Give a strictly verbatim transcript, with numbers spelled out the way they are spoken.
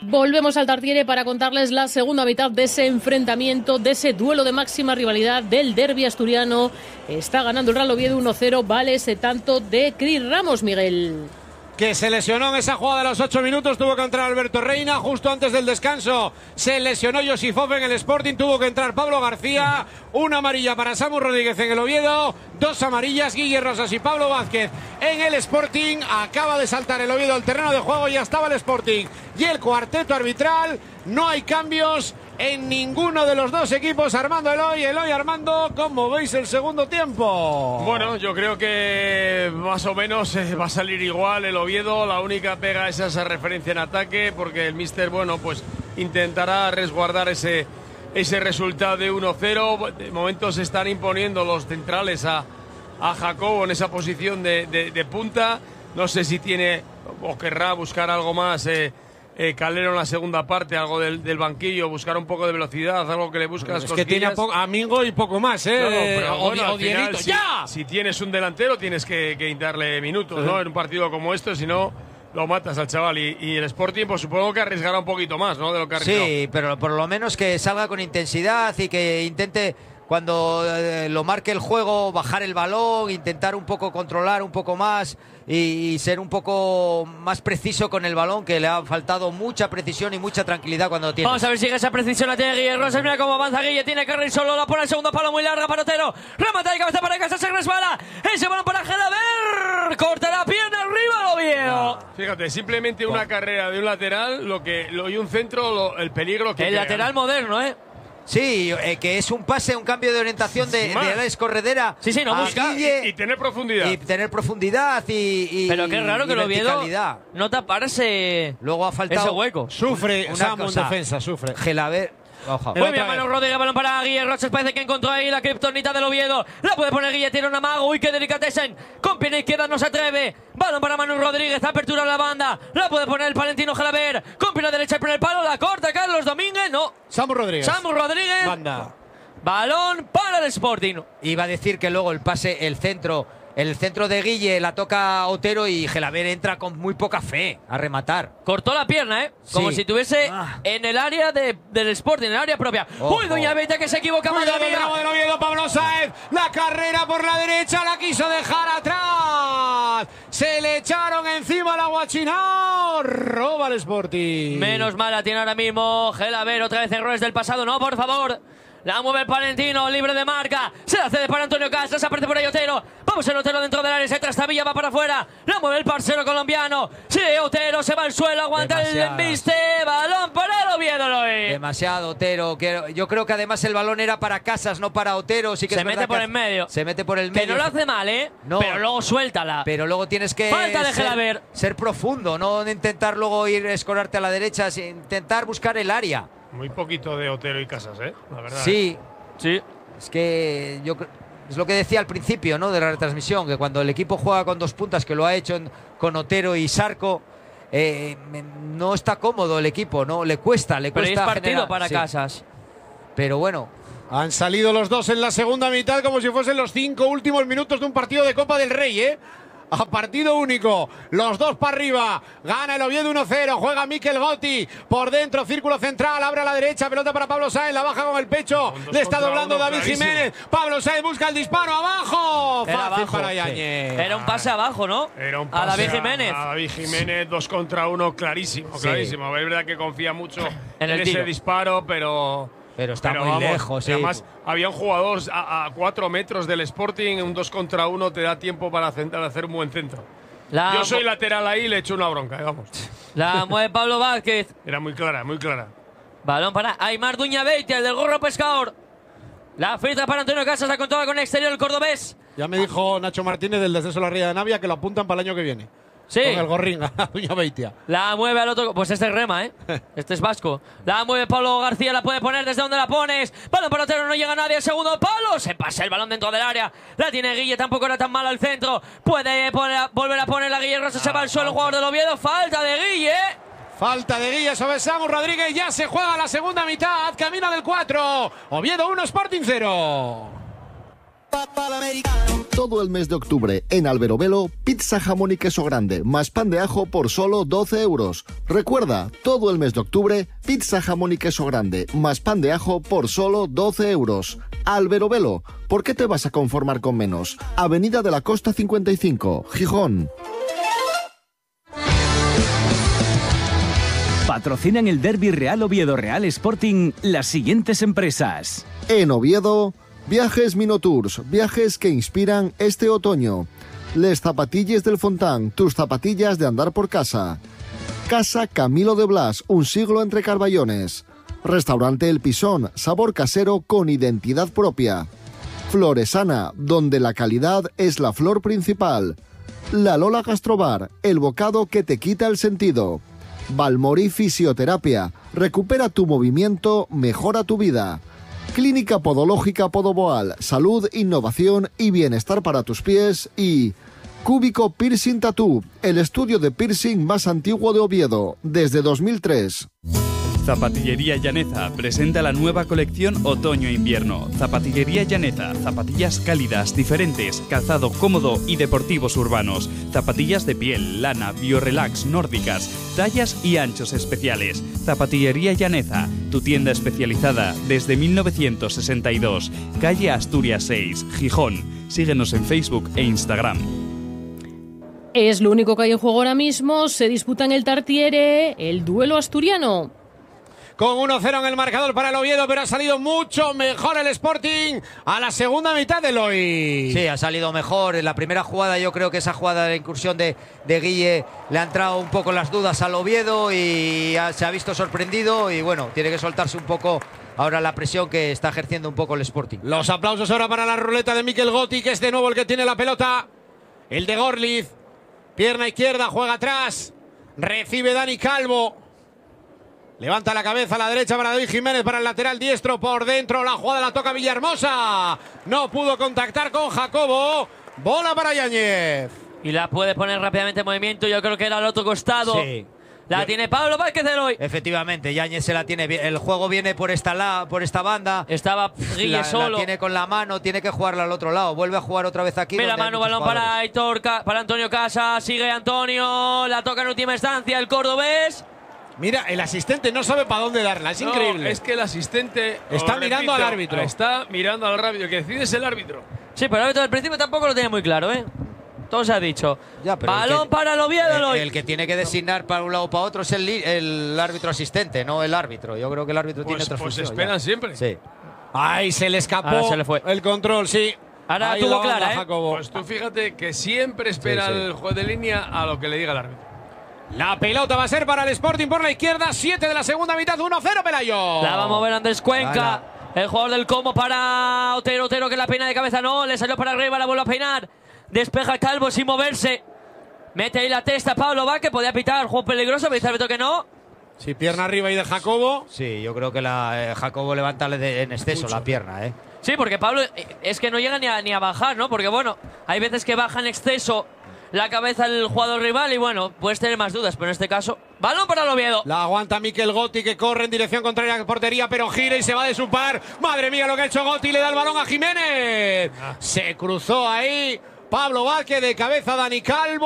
Volvemos al Tartiere para contarles la segunda mitad de ese enfrentamiento, de ese duelo de máxima rivalidad del derbi asturiano. Está ganando el Real Oviedo uno cero, vale ese tanto de Cris Ramos, Miguel. Que se lesionó en esa jugada de los ocho minutos, tuvo que entrar Alberto Reina justo antes del descanso. Se lesionó Josifov en el Sporting, tuvo que entrar Pablo García. Una amarilla para Samu Rodríguez en el Oviedo, dos amarillas, Guille Rosas y Pablo Vázquez en el Sporting. Acaba de saltar el Oviedo al terreno de juego, ya estaba el Sporting y el cuarteto arbitral. No hay cambios en ninguno de los dos equipos. Armando Eloy, Eloy Armando, ¿cómo veis el segundo tiempo? Bueno, yo creo que más o menos eh, va a salir igual el Oviedo. La única pega es esa referencia en ataque, porque el míster, bueno, pues intentará resguardar ese, ese resultado de uno cero. De momento se están imponiendo los centrales a, a Jacobo en esa posición de, de, de punta. No sé si tiene o querrá buscar algo más eh, Eh, Calero en la segunda parte, algo del, del banquillo, buscar un poco de velocidad, algo que le busque las es cosquillas. que tiene a, a Mingo y poco más, ¿eh? No, no, pero o, bueno, o al final, Dieguito, si, ¡ya! si tienes un delantero tienes que, que darle minutos, ¿no? En un partido como este, si no lo matas al chaval. Y, y el Sporting, pues supongo que arriesgará un poquito más, ¿no? De lo que ha arriesgado. Sí, pero por lo menos que salga con intensidad y que intente, cuando eh, lo marque el juego, bajar el balón, intentar un poco controlar un poco más y, y ser un poco más preciso con el balón, que le ha faltado mucha precisión y mucha tranquilidad cuando lo tiene. Vamos a ver si esa precisión la tiene Guille Rosas. Mira cómo avanza Guille, tiene carril solo, la pone el segundo palo muy larga para Otero. Remata de cabeza para casa, se resbala. Ese balón para Gelaber. Corta la pierna arriba, lo vio. Fíjate, simplemente una oh. carrera de un lateral, lo que lo, y un centro, lo, el peligro que El crea. lateral moderno, ¿eh? Sí, eh, que es un pase, un cambio de orientación de, de Alex Corredera. Sí, sí, no busca. Y, y tener profundidad. Y tener profundidad y, y Pero qué raro que el Oviedo no tapar ese, Luego ha faltado ese hueco. Sufre, Samu en defensa, sufre. Gelaber. Ojo. Muy bien, Manu Rodríguez, balón para Guille Rosas. Parece que encontró ahí la kriptonita del Oviedo. La puede poner Guille, tiene un amago. Uy, qué delicatessen. Con pierna izquierda no se atreve. Balón para Manu Rodríguez, apertura a la banda. La puede poner el palentino Gelaber. Con pierna derecha el primer palo, la corta Carlos Domínguez. No. Samu Rodríguez. Samu Rodríguez. Banda. Balón para el Sporting. Iba a decir que luego el pase, el centro, el centro de Guille la toca Otero y Gelaber entra con muy poca fe a rematar. Cortó la pierna, ¿eh? Como Sí. si estuviese Ah. en el área de, del Sporting, en el área propia. Ojo. Uy, Doña Beita que se equivoca, madre Cuidado el mía. ramo del Oviedo, Pablo Sáez. La carrera por la derecha la quiso dejar atrás. Se le echaron encima la Guachinao. Roba el Sporting. Menos mala tiene ahora mismo Gelaber. Otra vez errores del pasado. No, por favor. La mueve el Palentino, libre de marca. Se la cede para Antonio Casas, aparece por ahí Otero. Vamos el Otero dentro del área, se trastabilla, va para afuera. La mueve el parcero colombiano. Sí, Otero se va al suelo, aguanta Demasiado. el embiste. Balón para el Oviedo, Loy. Demasiado Otero. Que yo creo que además el balón era para Casas, no para Otero. Sí que Se es mete verdad por que en medio. Se mete por el Que medio. no lo hace mal, ¿eh? No. Pero luego suéltala. Pero luego tienes que Falta de ser, Gelaber. ser profundo, no intentar luego ir a escorarte a la derecha, sino intentar buscar el área. Muy poquito de Otero y Casas, ¿eh? La verdad. Sí, Sí. es que yo cre- es lo que decía al principio, ¿no?, de la retransmisión, que cuando el equipo juega con dos puntas, que lo ha hecho en- con Otero y Sarco, eh, me- no está cómodo el equipo, no le cuesta, le Pero cuesta es partido generar- para sí. Casas. Pero bueno, Han salido los dos en la segunda mitad como si fuesen los cinco últimos minutos de un partido de Copa del Rey, ¿eh? A partido único, los dos para arriba, gana el Oviedo uno cero, juega Mikel Gotti, por dentro, círculo central, abre a la derecha, pelota para Pablo Sáenz, la baja con el pecho, Con dos le está contra doblando uno, David clarísimo. Jiménez, Pablo Sáenz busca el disparo, abajo, Era fácil abajo, para sí. Yañez. Era un pase abajo, ¿no? Era un a pase David Jiménez. A David Jiménez, dos contra uno, clarísimo, Sí. clarísimo. Es verdad que confía mucho En en, el ese tiro. disparo, pero. pero está pero muy vamos, lejos. y sí. además, había un jugador a, a cuatro metros del Sporting, un dos contra uno te da tiempo para centrar, hacer un buen centro. La, Yo soy lateral ahí y le echo una bronca, vamos. la mueve Pablo Vázquez. Era muy clara, muy clara. Balón para Aymar Duñabeite, el del gorro pescador. La filtra para Antonio Casas, la controla con el exterior el cordobés. Ya me dijo Nacho Martínez del descenso de la Ría de Navia que lo apuntan para el año que viene. Sí. Con el gorrín a Duña Beitia. La mueve al otro. Pues este es Rema, ¿eh? Este es vasco. La mueve Pablo García, la puede poner desde donde la pones. Balón para Otero, no llega nadie. El segundo palo. Se pasa el balón dentro del área. La tiene Guille, tampoco era tan malo al centro. Puede poner, volver a poner la Guille Rosa. Se va al suelo el jugador del Oviedo. Falta de Guille. Falta de Guille sobre Samu Rodríguez, ya se juega la segunda mitad, camina del cuatro. Oviedo uno, Sporting cero. Todo el mes de octubre en Alberobelo, pizza jamón y queso grande, más pan de ajo por solo doce euros. Recuerda, todo el mes de octubre, pizza jamón y queso grande, más pan de ajo por solo doce euros. Alberobelo, ¿por qué te vas a conformar con menos? Avenida de la Costa cincuenta y cinco, Gijón. Patrocinan el Derby Real Oviedo Real Sporting las siguientes empresas. En Oviedo, Viajes Minotours, viajes que inspiran este otoño. Les Zapatilles del Fontán, tus zapatillas de andar por casa. Casa Camilo de Blas, un siglo entre carballones. Restaurante El Pisón, sabor casero con identidad propia. Floresana, donde la calidad es la flor principal. La Lola Gastrobar, el bocado que te quita el sentido. Valmorí Fisioterapia, recupera tu movimiento, mejora tu vida. Clínica Podológica Podoboal, salud, innovación y bienestar para tus pies. Y Cúbico Piercing Tattoo, el estudio de piercing más antiguo de Oviedo, desde dos mil tres. Zapatillería Llaneza presenta la nueva colección Otoño-Invierno. Zapatillería Llaneza, zapatillas cálidas, diferentes, calzado cómodo y deportivos urbanos. Zapatillas de piel, lana, biorelax, nórdicas, tallas y anchos especiales. Zapatillería Llaneza, tu tienda especializada desde mil novecientos sesenta y dos. Calle Asturias seis, Gijón. Síguenos en Facebook e Instagram. Es lo único que hay en juego ahora mismo. Se disputa en el Tartiere el duelo asturiano. Con uno cero en el marcador para el Oviedo, pero ha salido mucho mejor el Sporting a la segunda mitad del hoy. Sí, ha salido mejor. En la primera jugada, yo creo que esa jugada de la incursión de, de Guille le ha entrado un poco las dudas al Oviedo y ha, se ha visto sorprendido y bueno, tiene que soltarse un poco ahora la presión que está ejerciendo un poco el Sporting. Los aplausos ahora para la ruleta de Mikel Gotti, que es de nuevo el que tiene la pelota. El de Gorliz, pierna izquierda, juega atrás, recibe Dani Calvo. Levanta la cabeza a la derecha para David Jiménez, para el lateral diestro, por dentro la jugada la toca Villahermosa. No pudo contactar con Jacobo. Bola para Yáñez. Y la puede poner rápidamente en movimiento, yo creo que era al otro costado. Sí. La tiene Pablo Vázquez Eloy. Efectivamente, Yáñez se la tiene. El juego viene por esta, la, por esta banda. Estaba Guille la, solo. La tiene con la mano, tiene que jugarla al otro lado. Vuelve a jugar otra vez aquí. Mira, mano, balón para Aitor, para Antonio Casas. Sigue Antonio. La toca en última instancia el cordobés. Mira, el asistente no sabe para dónde darla, es no, increíble. Es que el asistente está repito, mirando al árbitro. Está mirando al árbitro, que decide es el árbitro. Sí, pero el árbitro del principio tampoco lo tenía muy claro, ¿eh? Todo se ha dicho. Ya, balón el que, para el Oviedo. El, el que tiene que designar para un lado o para otro es el, el árbitro asistente, no el árbitro. Yo creo que el árbitro pues, tiene otra pues función. esperan ya. siempre. Sí. Ay, se le escapó se le fue. el control, sí. Ahora Ahí tuvo la clara, ¿eh? Jacobo. Pues tú fíjate que siempre espera sí, sí. el juez de línea a lo que le diga el árbitro. La pelota va a ser para el Sporting por la izquierda, siete de la segunda mitad, uno cero Pelayo. La va a mover Andrés Cuenca. Gana. El jugador del Como para Otero, Otero que la peina de cabeza no, le salió para arriba, la vuelve a peinar. Despeja Calvo sin moverse. Mete ahí la testa Pablo Vázquez, podía pitar, juego peligroso, pero dice el árbitro que no. Sí, pierna arriba y de Jacobo. Sí, yo creo que la, eh, Jacobo levanta de, en exceso Mucho. la pierna, ¿eh? Sí, porque Pablo es que no llega ni a, ni a bajar, ¿no? Porque bueno, hay veces que baja en exceso la cabeza del jugador rival y bueno, puedes tener más dudas, pero en este caso, balón para el Oviedo. La aguanta Mikel Gotti, que corre en dirección contraria a la portería, pero gira y se va de su par. Madre mía lo que ha hecho Gotti, le da el balón a Jiménez. Ah. Se cruzó ahí Pablo Vázquez, de cabeza Dani Calvo.